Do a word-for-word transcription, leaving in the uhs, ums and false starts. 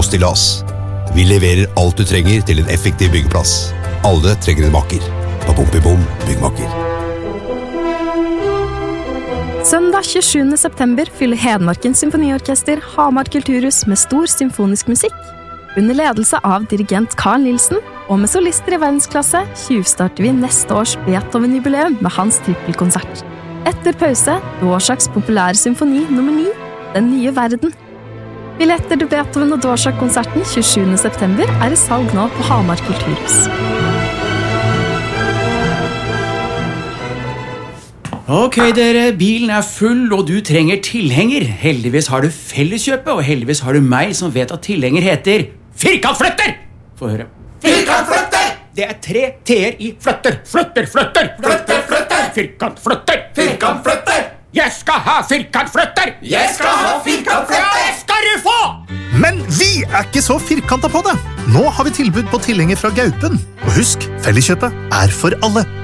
og stillas. Vi leverer alt du trenger til en effektiv byggeplass. Alle trenger en makker. Bom byggmakker. Søndag tjuesjuende september fyller Hedmarkens Symfoniorkester Hamar Kulturhus med stor symfonisk musikk. Under ledelse av dirigent Carl Nielsen og med solister i verdensklasse tjuvstarter vi neste års Beethoven-jubileum med hans trippelkonsert. Etter pause, Dvoraks populære symfoni nummer ni, Den nye verden. Billetter til Beethoven og Dvorák-konserten tjuesjuende september er i salg nå på Hamar Kulturhus. Ok, dere, bilen er full, og du trenger tilhenger. Heldigvis har du Felleskjøpet, og heldigvis har du meg som vet at tilhenger heter Firkantflytter! Få høre. Firkantflytter! Det er tre t-er i flytter. Flytter, flytter! Flytter, flytter! Firkantflytter! Firkantflytter! Jeg skal ha firkantflytter! Jeg skal ha firkantflytter! Det skal du få! Men vi er ikke så firkantet på det. Nå har vi tilbud på tilhenger fra Gaupen. Og husk, Felleskjøpet er for alle.